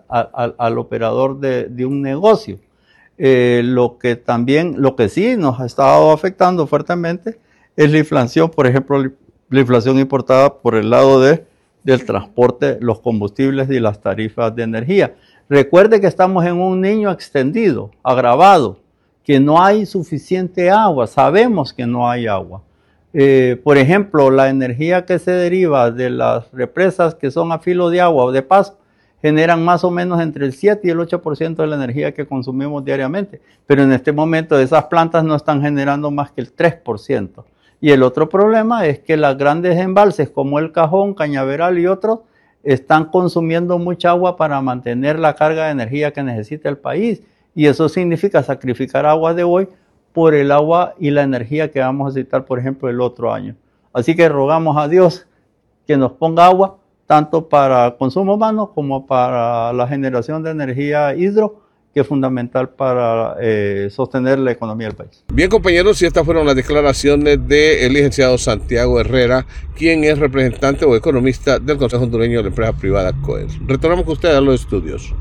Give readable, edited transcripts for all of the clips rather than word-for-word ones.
al operador de un negocio. Lo que sí nos ha estado afectando fuertemente es la inflación, por ejemplo, la inflación importada por el lado del transporte, los combustibles y las tarifas de energía. Recuerde que estamos en un niño extendido, agravado, que no hay suficiente agua, sabemos que no hay agua. Por ejemplo, la energía que se deriva de las represas que son a filo de agua o de paso, generan más o menos entre el 7 y el 8% de la energía que consumimos diariamente. Pero en este momento esas plantas no están generando más que el 3%. Y el otro problema es que las grandes embalses como el Cajón, Cañaveral y otros están consumiendo mucha agua para mantener la carga de energía que necesita el país. Y eso significa sacrificar agua de hoy por el agua y la energía que vamos a necesitar, por ejemplo, el otro año. Así que rogamos a Dios que nos ponga agua, tanto para consumo humano como para la generación de energía hidro, que es fundamental para sostener la economía del país. Bien, compañeros, y estas fueron las declaraciones del licenciado Santiago Herrera, quien es representante o economista del Consejo Hondureño de la Empresa Privada COES. Retornamos con ustedes a los estudios.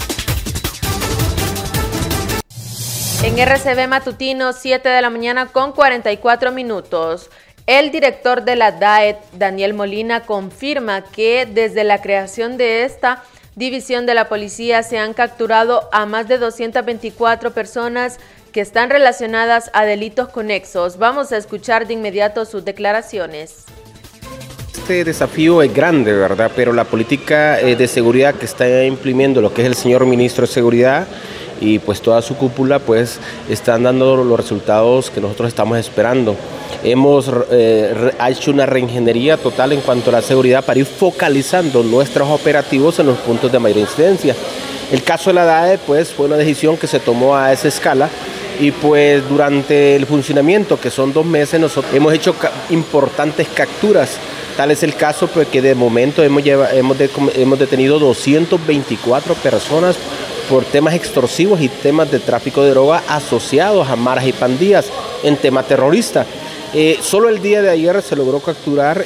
En RCB Matutino, 7 de la mañana con 44 minutos. El director de la DAET, Daniel Molina, confirma que desde la creación de esta división de la policía se han capturado a más de 224 personas que están relacionadas a delitos conexos. Vamos a escuchar de inmediato sus declaraciones. Este desafío es grande, ¿verdad? Pero la política de seguridad que está imprimiendo lo que es el señor ministro de Seguridad y pues toda su cúpula pues están dando los resultados que nosotros estamos esperando. Hemos hecho una reingeniería total en cuanto a la seguridad para ir focalizando nuestros operativos en los puntos de mayor incidencia. El caso de la DAE pues fue una decisión que se tomó a esa escala y pues durante el funcionamiento, que son 2 meses, nosotros hemos hecho importantes capturas. Tal es el caso pues, que de momento hemos detenido 224 personas por temas extorsivos y temas de tráfico de droga asociados a maras y pandillas en tema terrorista. Solo el día de ayer se logró capturar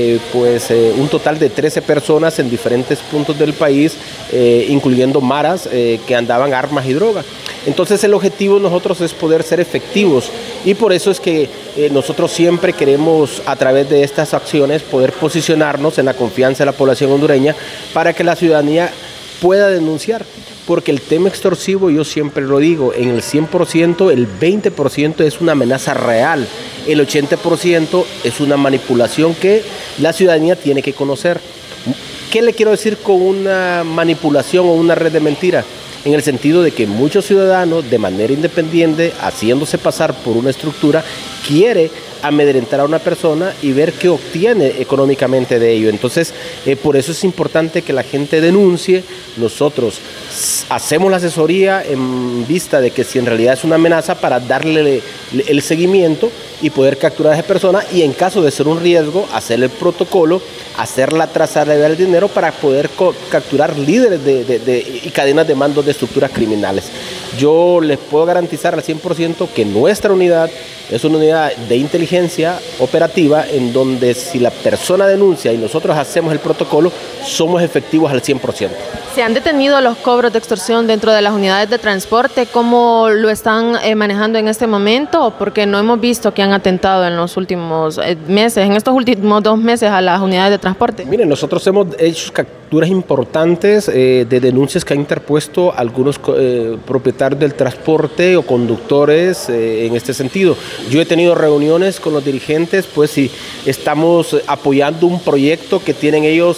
un total de 13 personas en diferentes puntos del país, incluyendo maras que andaban armas y droga. Entonces el objetivo de nosotros es poder ser efectivos y por eso es que nosotros siempre queremos a través de estas acciones poder posicionarnos en la confianza de la población hondureña para que la ciudadanía pueda denunciar. Porque el tema extorsivo, yo siempre lo digo, en el 100%, el 20% es una amenaza real, el 80% es una manipulación que la ciudadanía tiene que conocer. ¿Qué le quiero decir con una manipulación o una red de mentira? En el sentido de que muchos ciudadanos, de manera independiente, haciéndose pasar por una estructura, quiere amedrentar a una persona y ver qué obtiene económicamente de ello. Entonces, por eso es importante que la gente denuncie. Nosotros hacemos la asesoría en vista de que si en realidad es una amenaza para darle el seguimiento y poder capturar a esa persona y en caso de ser un riesgo, hacer el protocolo, hacer la trazabilidad del dinero para poder capturar líderes y cadenas de mando de estructuras criminales. Yo les puedo garantizar al 100% que nuestra unidad es una unidad de inteligencia operativa en donde si la persona denuncia y nosotros hacemos el protocolo, somos efectivos al 100%. ¿Se han detenido los cobros de extorsión dentro de las unidades de transporte? ¿Cómo lo están manejando en este momento? Porque no hemos visto que han atentado en los últimos meses, en estos últimos 2 meses a las unidades de transporte. Miren, nosotros hemos hecho capturas importantes de denuncias que han interpuesto algunos propietarios del transporte o conductores en este sentido. Yo he tenido reuniones con los dirigentes, pues y estamos apoyando un proyecto que tienen ellos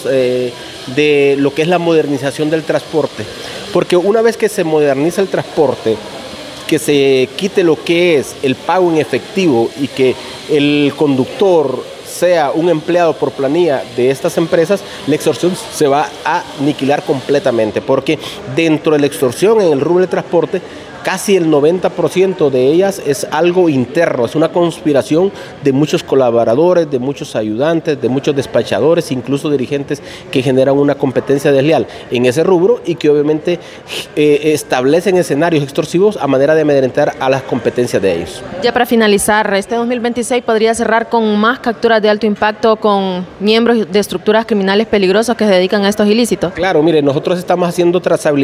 de lo que es la modernización del transporte. Porque una vez que se moderniza el transporte, que se quite lo que es el pago en efectivo y que el conductor sea un empleado por planilla de estas empresas, la extorsión se va a aniquilar completamente, porque dentro de la extorsión en el rubro del transporte, casi el 90% de ellas es algo interno, es una conspiración de muchos colaboradores, de muchos ayudantes, de muchos despachadores, incluso dirigentes que generan una competencia desleal en ese rubro y que obviamente establecen escenarios extorsivos a manera de amedrentar a las competencias de ellos. Ya para finalizar, este 2026 podría cerrar con más capturas de alto impacto con miembros de estructuras criminales peligrosas que se dedican a estos ilícitos. Claro, mire, nosotros estamos haciendo trazabilidad